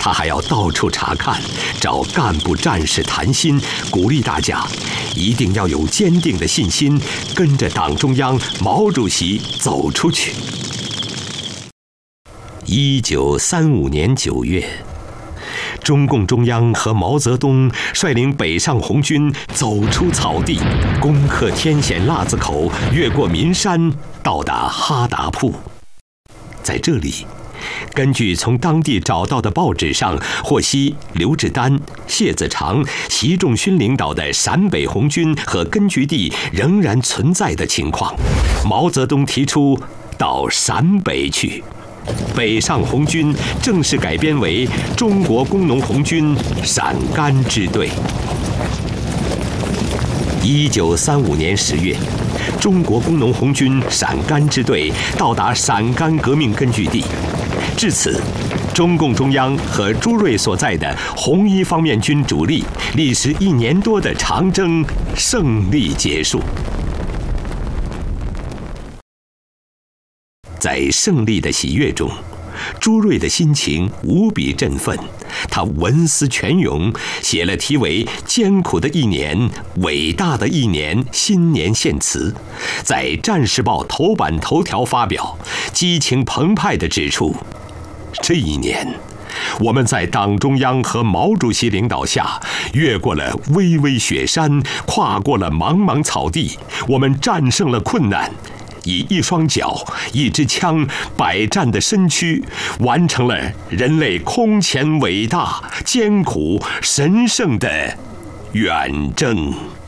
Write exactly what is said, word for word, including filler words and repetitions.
他还要到处查看，找干部战士谈心，鼓励大家一定要有坚定的信心，跟着党中央、毛主席走出去。一九三五年九月，中共中央和毛泽东率领北上红军走出草地，攻克天险腊子口，越过岷山，到达哈达铺。在这里，根据从当地找到的报纸上获悉刘志丹、谢子长、习仲勋领导的陕北红军和根据地仍然存在的情况，毛泽东提出到陕北去。北上红军正式改编为中国工农红军陕甘支队。一九三五年十月，中国工农红军陕甘支队到达陕甘革命根据地。至此，中共中央和朱瑞所在的红一方面军主力历时一年多的长征胜利结束。在胜利的喜悦中，朱瑞的心情无比振奋，他文思泉涌，写了题为《艰苦的一年，伟大的一年》新年献词，在《战士报》头版头条发表，激情澎湃地指出，这一年我们在党中央和毛主席领导下，越过了巍巍雪山，跨过了茫茫草地，我们战胜了困难，以一双脚、一支枪、百战的身躯，完成了人类空前伟大、艰苦、神圣的远征。